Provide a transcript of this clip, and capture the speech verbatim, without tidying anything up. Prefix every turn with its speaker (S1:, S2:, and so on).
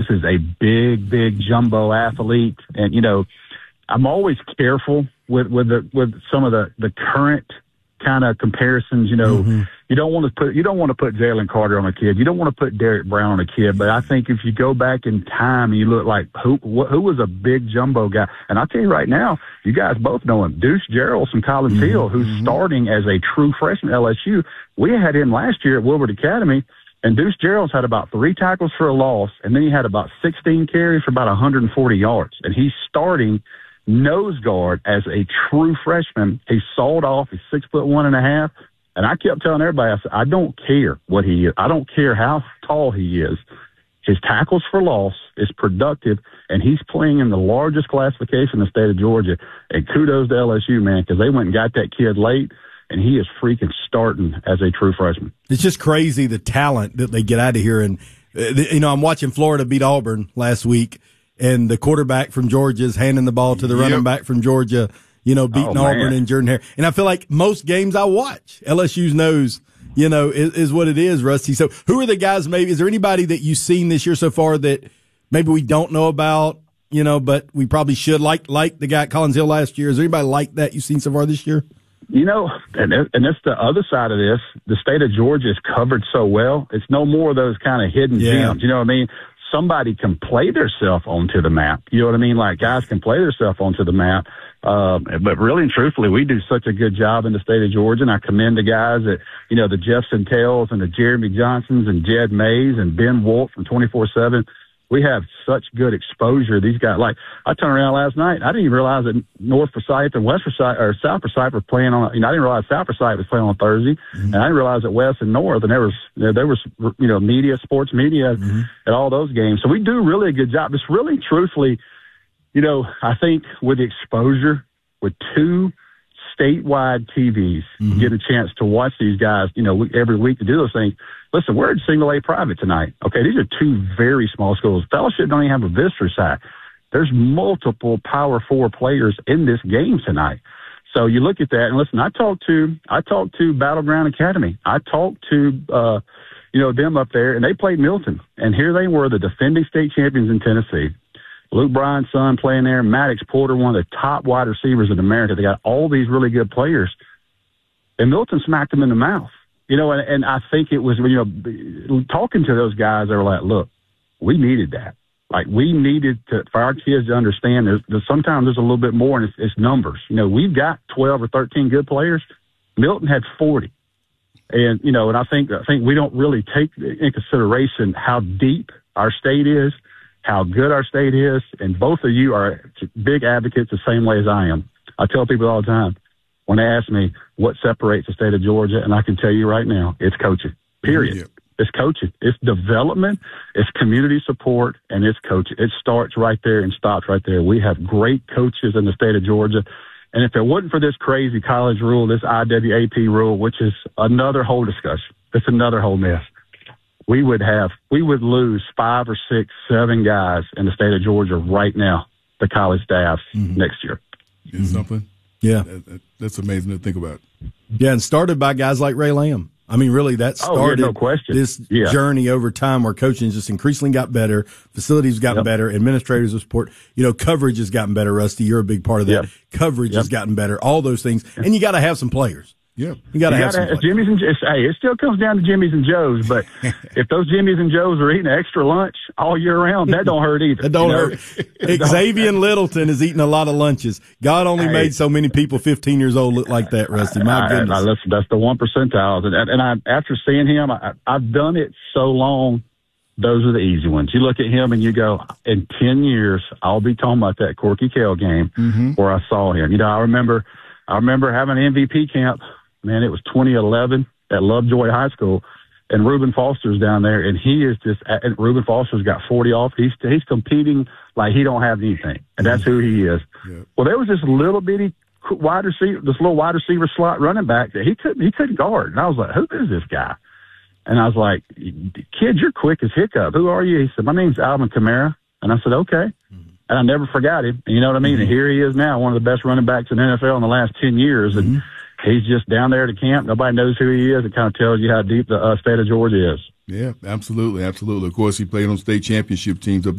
S1: is a big, big jumbo athlete. And, you know, I'm always careful with, with the, with some of the, the current kind of comparisons. You know, mm-hmm. you don't want to put, you don't want to put Jalen Carter on a kid. You don't want to put Derek Brown on a kid. But I think if you go back in time and you look like who, who was a big jumbo guy. And I'll tell you right now, you guys both know him, Deuce Gerald from Collins mm-hmm. Hill, who's mm-hmm. starting as a true freshman at L S U. We had him last year at Wilbert Academy. And Deuce Gerald's had about three tackles for a loss, and then he had about sixteen carries for about one hundred forty yards. And he's starting nose guard as a true freshman. He's sold off. He's six foot one and a half. And I kept telling everybody, I said, I don't care what he is. I don't care how tall he is. His tackles for loss is productive, and he's playing in the largest classification in the state of Georgia. And kudos to L S U, man, because they went and got that kid late. And he is freaking starting as a true freshman.
S2: It's just crazy the talent that they get out of here. And, uh, you know, I'm watching Florida beat Auburn last week, and the quarterback from Georgia is handing the ball to the yep. running back from Georgia, you know, beating oh, Auburn and Jordan Hare. And I feel like most games I watch, L S U's nose, you know, is, is what it is, Rusty. So who are the guys maybe, is there anybody that you've seen this year so far that maybe we don't know about, you know, but we probably should, like like the guy at Collins Hill last year? Is there anybody like that you've seen so far this year?
S1: You know, and and that's the other side of this. The state of Georgia is covered so well. It's no more of those kind of hidden yeah. gems. You know what I mean? Somebody can play themselves onto the map. You know what I mean? Like guys can play themselves onto the map. Um, but really and truthfully, we do such a good job in the state of Georgia. And I commend the guys that, you know, the Jeff Santells and the Jeremy Johnsons and Jed Mays and Ben Wolf from twenty-four seven. We have such good exposure. These guys, like, I turned around last night. I didn't even realize that North Forsyth and West Forsyth, or South Forsyth were playing on, you know, I didn't realize South Forsyth was playing on Thursday. Mm-hmm. And I didn't realize that West and North, and there was, you know, there was, you know, media, sports media mm-hmm. at all those games. So we do really a good job. It's really, truthfully, you know, I think with the exposure, with two statewide T Vs, mm-hmm. you get a chance to watch these guys, you know, every week to do those things. Listen, we're at single A private tonight. Okay, these are two very small schools. Fellowship don't even have a visitor side. There's multiple Power Four players in this game tonight. So you look at that, and listen, I talked to I talked to Battleground Academy. I talked to uh, you know, them up there, and they played Milton, and here they were, the defending state champions in Tennessee. Luke Bryan's son playing there. Maddox Porter, one of the top wide receivers in America. They got all these really good players, and Milton smacked them in the mouth. You know, and, and I think it was, you know, talking to those guys, they were like, look, we needed that. Like, we needed to, for our kids to understand there's, there's sometimes there's a little bit more, and it's, it's numbers. You know, we've got twelve or thirteen good players. Milton had forty. And, you know, and I think, I think we don't really take in consideration how deep our state is, how good our state is. And both of you are big advocates the same way as I am. I tell people all the time, when they ask me what separates the state of Georgia, and I can tell you right now, it's coaching, period. Yeah. It's coaching. It's development. It's community support, and it's coaching. It starts right there and stops right there. We have great coaches in the state of Georgia. And if it wasn't for this crazy college rule, this I W A P rule, which is another whole discussion, it's another whole mess, we would have, we would lose five or six, seven guys in the state of Georgia right now, the college staffs mm-hmm. next year.
S3: Is mm-hmm. something?
S2: Yeah.
S3: That, that, that's amazing to think about.
S2: Yeah, and started by guys like Ray Lamb. I mean, really, that started
S1: oh, yeah, no question.
S2: this
S1: yeah.
S2: journey over time where coaching just increasingly got better, facilities have gotten yep. better, administrators of support, you know, coverage has gotten better. Rusty, you're a big part of that. Yep. Coverage yep. has gotten better, all those things. And you got to have some players.
S3: Yeah,
S2: you got to have some
S1: have Jimmy's and hey, it still comes down to Jimmy's and Joe's, but if those Jimmy's and Joe's are eating an extra lunch all year round, that don't hurt either.
S2: That don't hurt. Xavier Littleton is eating a lot of lunches. God only hey. made so many people fifteen years old look like that, Rusty. My
S1: I,
S2: goodness,
S1: I, listen, that's the one percentiles, and and I after seeing him, I, I've done it so long. Those are the easy ones. You look at him and you go, in ten years, I'll be talking about that Corky Kell game mm-hmm. where I saw him. You know, I remember, I remember having an M V P camp. Man, it was twenty eleven at Lovejoy High School, and Reuben Foster's down there, and he is just. And Reuben Foster's got forty off. He's he's competing like he don't have anything, and that's who he is. Yeah. Well, there was this little bitty wide receiver, this little wide receiver slot running back that he couldn't he couldn't guard, and I was like, who is this guy? And I was like, kid, you're quick as hiccup. Who are you? He said, my name's Alvin Kamara, and I said, okay. Mm-hmm. And I never forgot him. And you know what I mean? Mm-hmm. And here he is now, one of the best running backs in the N F L in the last ten years, and. Mm-hmm. He's just down there at the camp. Nobody knows who he is. It kind of tells you how deep the uh, state of Georgia is.
S3: Yeah, absolutely, absolutely. Of course, he played on state championship teams up